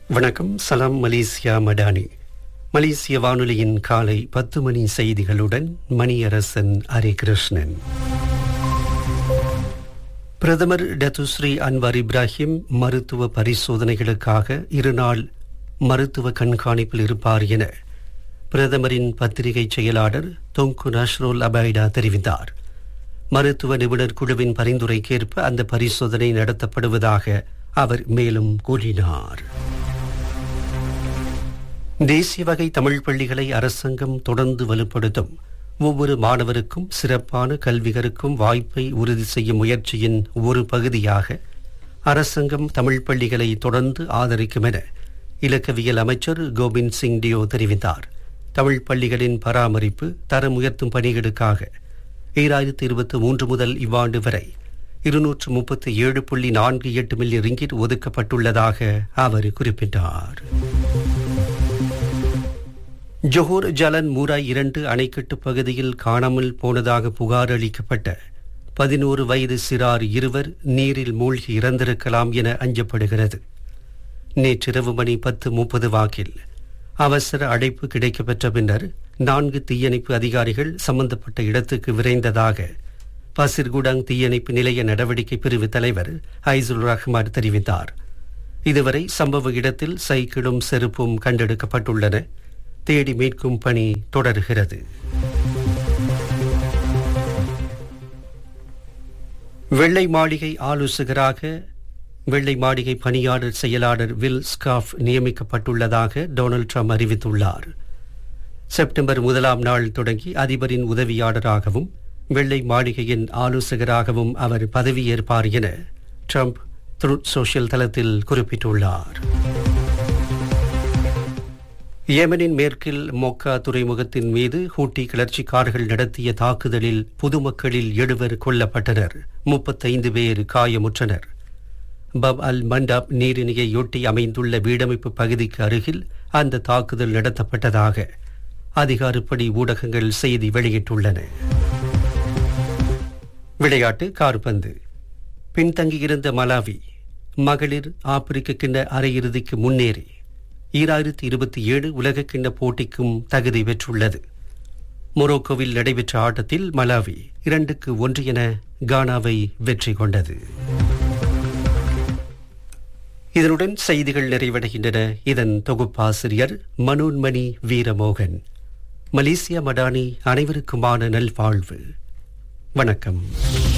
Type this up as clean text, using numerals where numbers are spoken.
வணக்கம். சலாம் மலேசியா மடானி. மலேசிய வானொலியின் காலை 10 மணி செய்திகளுடன் மணியரசன் ஹரிகிருஷ்ணன். பிரதமர் டத்துஸ்ரீ அன்வார் இப்ராஹிம் மருத்துவ பரிசோதனைகளுக்காக 2 நாள் மருத்துவ கண்காணிப்பில் இருப்பார் என பிரதமரின் பத்திரிகை செயலாளர் தொங்கு நஷ்ரோல் அபைடா தெரிவித்தார். மருத்துவ நிபுணர் குழுவின் பரிந்துரைக்கேற்ப அந்த பரிசோதனை நடத்தப்படுவதாக அவர் மேலும் கூறினார். தேசிய வகை தமிழ் பள்ளிகளை அரசாங்கம் தொடர்ந்து வலுப்படுத்தும். ஒவ்வொரு மாணவருக்கும் சிறப்பான கல்விகருக்கும் வாய்ப்பை உறுதி செய்யும் முயற்சியின் ஒரு பகுதியாக அரசாங்கம் தமிழ் பள்ளிகளை தொடர்ந்து ஆதரிக்கும் என இலக்கவியல் அமைச்சர் கோபிந்த் சிங் டியோ தெரிவித்தார். தமிழ் பள்ளிகளின் பராமரிப்பு தரம் உயர்த்தும் பணிகளுக்காக 2023 முதல் இவ்வாண்டு வரை 237.48 மில்லியன் ரிங்கிட் ஒதுக்கப்பட்டுள்ளதாக அவர் குறிப்பிட்டார். ஜொஹோர் ஜலன் மூராய் 2 அணைக்கட்டு பகுதியில் காணாமல் போனதாக புகார் அளிக்கப்பட்ட 11 வயது சிறார் 2 நீரில் மூழ்கி இறந்திருக்கலாம் என அஞ்சப்படுகிறது. நேற்றிரவு மணி 10:30 வாக்கில் அவசர அழைப்பு கிடைக்கப்பெற்ற பின்னர் 4 தீயணைப்பு அதிகாரிகள் சம்பந்தப்பட்ட இடத்துக்கு விரைந்ததாக பசிர்குடாங் தீயணைப்பு நிலைய நடவடிக்கை பிரிவு தலைவர் ஐசுல் ரஹ்மான் தெரிவித்தார். இதுவரை சம்பவ இடத்தில் சைக்கிளும் செருப்பும் கண்டெடுக்கப்பட்டுள்ளன. தேடி மீட்கும் பணி தொடர்கிறது. வெள்ளை மாளிகை ஆலோசகராக வெள்ளை மாளிகை பணியாளர் செயலாளர் வில் ஸ்காஃப் நியமிக்கப்பட்டுள்ளதாக டொனால்ட் ட்ரம்ப் அறிவித்துள்ளார். செப்டம்பர் 1ஆம் நாள் தொடங்கி அதிபரின் உதவியாளராகவும் வெள்ளை மாளிகையின் ஆலோசகராகவும் அவர் பதவியேற்பார் என ட்ரம்ப் ட்ரூத் சோஷியல் தளத்தில் குறிப்பிட்டுள்ளார். ஏமனின் மேற்கில் மொக்கா துறைமுகத்தின் மீது ஹூட்டி கிளர்ச்சிக்காரர்கள் நடத்திய தாக்குதலில் பொதுமக்களில் 7 கொல்லப்பட்டனர், 35 பேர் காயமுற்றனர். பப் அல் மண்டாப் நீரிணையொட்டி அமைந்துள்ள வீடமைப்பு பகுதிக்கு அருகில் அந்த தாக்குதல் நடத்தப்பட்டதாக அதிகாரப்படி ஊடகங்கள் செய்தி வெளியிட்டுள்ளன. விளையாட்டு கால்பந்து. பின்தங்கியிருந்த மலாவி மகளிர் ஆப்பிரிக்க கிண்ண அரையிறுதிக்கு முன்னேறி 2027 உலகக்கிண்ண போட்டிக்கும் தகுதி பெற்றுள்ளது. மொரோக்கோவில் நடைபெற்ற ஆட்டத்தில் மலாவி 2-1 என கானாவை வெற்றி கொண்டது. இதனுடன் செய்திகள் நிறைவடைகின்றன. இதன் தொகுப்பாசிரியர் மனோன்மணி வீரமோகன். மலேசியா மடானி அனைவருக்குமான நல்வாழ்வு. வணக்கம்.